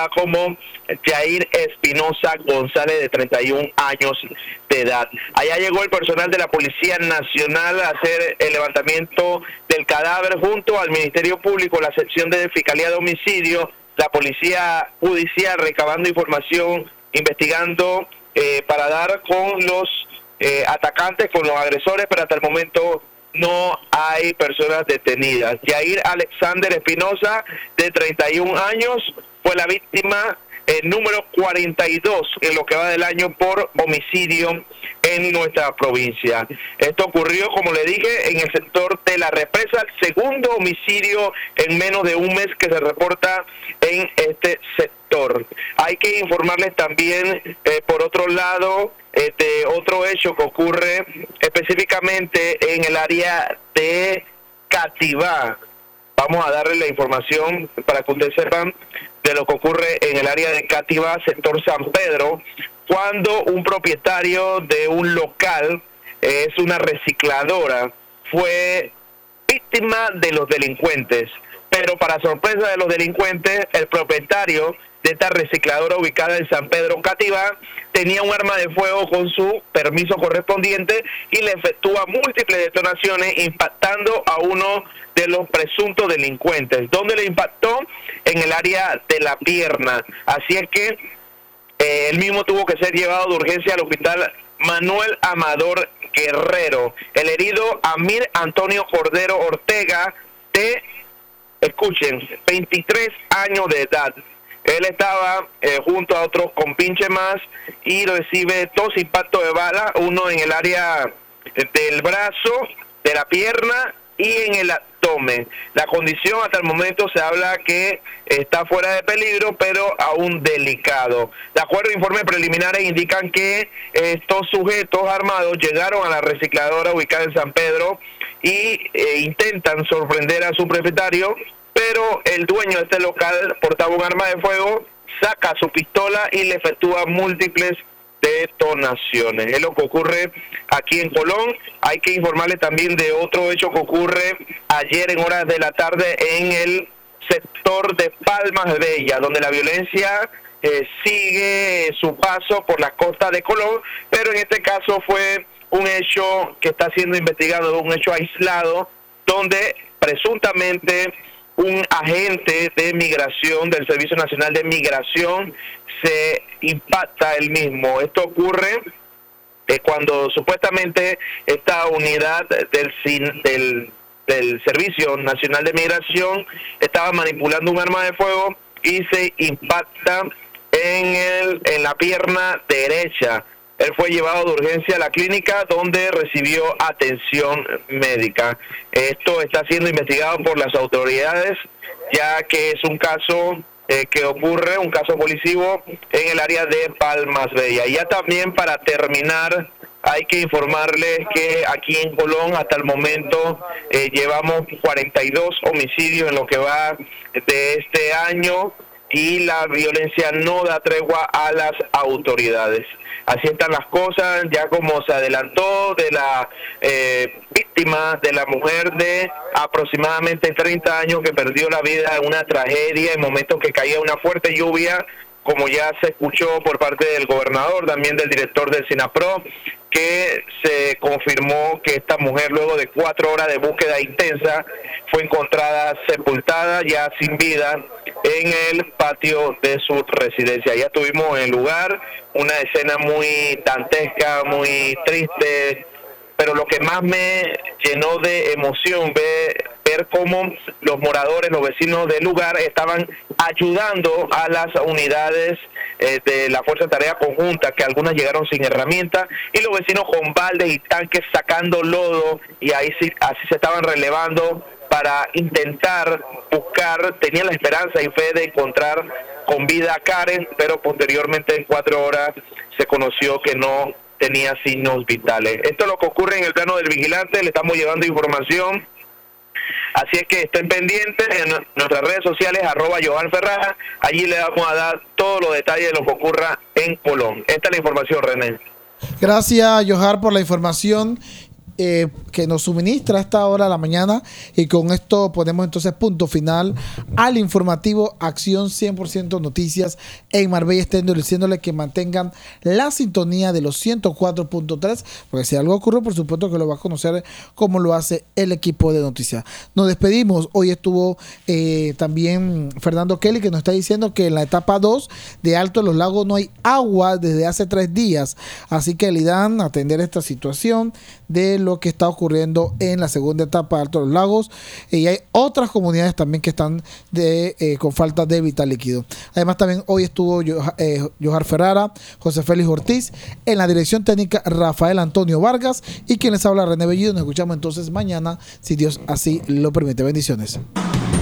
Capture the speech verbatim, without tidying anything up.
identificada como Yair Espinosa González, de treinta y un años de edad. Allá llegó el personal de la Policía Nacional a hacer el levantamiento del cadáver junto al Ministerio Público, la sección de Fiscalía de Homicidio, la Policía Judicial, recabando información, investigando eh, para dar con los eh, atacantes, con los agresores, pero hasta el momento no hay personas detenidas. Yair Alexander Espinosa, de treinta y un años, fue la víctima eh, número cuarenta y dos en lo que va del año por homicidio en nuestra provincia. Esto ocurrió, como le dije, en el sector de La Represa, el segundo homicidio en menos de un mes que se reporta en este sector. Hay que informarles también, eh, por otro lado, este otro hecho que ocurre específicamente en el área de Cativá. Vamos a darle la información para que ustedes sepan de lo que ocurre en el área de Cativá, sector San Pedro, cuando un propietario de un local, eh, es una recicladora, fue víctima de los delincuentes. Pero para sorpresa de los delincuentes, el propietario de esta recicladora ubicada en San Pedro Cativá tenía un arma de fuego con su permiso correspondiente y le efectúa múltiples detonaciones, impactando a uno de los presuntos delincuentes. ¿Dónde le impactó? En el área de la pierna. Así es que eh, él mismo tuvo que ser llevado de urgencia al hospital Manuel Amador Guerrero. El herido, Amir Antonio Cordero Ortega, de, escuchen, veintitrés años de edad. Él estaba eh, junto a otros compinches más y recibe dos impactos de bala, uno en el área del brazo, de la pierna y en el abdomen. La condición hasta el momento se habla que está fuera de peligro, pero aún delicado. De acuerdo a informes preliminares indican que estos sujetos armados llegaron a la recicladora ubicada en San Pedro y eh, intentan sorprender a su propietario, pero el dueño de este local portaba un arma de fuego, saca su pistola y le efectúa múltiples detonaciones. Es lo que ocurre aquí en Colón. Hay que informarle también de otro hecho que ocurre ayer en horas de la tarde en el sector de Palmas Bellas, donde la violencia eh, sigue su paso por la costa de Colón, pero en este caso fue un hecho que está siendo investigado, un hecho aislado, donde presuntamente un agente de migración del Servicio Nacional de Migración se impacta él mismo. Esto ocurre eh, cuando supuestamente esta unidad del, del, del Servicio Nacional de Migración estaba manipulando un arma de fuego y se impacta en, el, en la pierna derecha. Él fue llevado de urgencia a la clínica donde recibió atención médica. Esto está siendo investigado por las autoridades, ya que es un caso eh, que ocurre, un caso policivo en el área de Palmas Bellas. Y ya también, para terminar, hay que informarles que aquí en Colón hasta el momento eh, llevamos cuarenta y dos homicidios en lo que va de este año, y la violencia no da tregua a las autoridades. Así están las cosas, ya como se adelantó de la eh, víctima, de la mujer de aproximadamente treinta años que perdió la vida en una tragedia en momentos que caía una fuerte lluvia, como ya se escuchó por parte del gobernador, también del director del SINAPRO, que se confirmó que esta mujer, luego de cuatro horas de búsqueda intensa, fue encontrada sepultada, ya sin vida, en el patio de su residencia. Ya estuvimos en el lugar, una escena muy dantesca, muy triste, pero lo que más me llenó de emoción, ver, ver cómo los moradores, los vecinos del lugar estaban ayudando a las unidades eh, de la Fuerza de Tarea Conjunta, que algunas llegaron sin herramientas, y los vecinos con baldes y tanques sacando lodo, y ahí sí, así se estaban relevando para intentar buscar, tenían la esperanza y fe de encontrar con vida a Karen, pero posteriormente en cuatro horas se conoció que no tenía signos vitales. Esto es lo que ocurre en el plano del vigilante, le estamos llevando información, así es que estén pendientes en nuestras redes sociales, arroba Johan Ferraja, allí le vamos a dar todos los detalles de lo que ocurra en Colón. Esta es la información, René. Gracias, Johar, por la información. Eh, que nos suministra a esta hora de la mañana, y con esto ponemos entonces punto final al informativo Acción cien por ciento Noticias en Marbella Estéreo, diciéndole que mantengan la sintonía de los ciento cuatro punto tres, porque si algo ocurre, por supuesto que lo va a conocer como lo hace el equipo de noticias. Nos despedimos. Hoy estuvo eh, también Fernando Kelly, que nos está diciendo que en la etapa dos de Alto de los Lagos no hay agua desde hace tres días, así que le dan a atender esta situación de lo que está ocurriendo en la segunda etapa de Alto de los Lagos, y hay otras comunidades también que están de, eh, con falta de vital líquido. Además, también hoy estuvo eh, Johar Ferrara, José Félix Ortiz, en la dirección técnica Rafael Antonio Vargas, y quien les habla, René Bellido. Nos escuchamos entonces mañana, si Dios así lo permite. Bendiciones.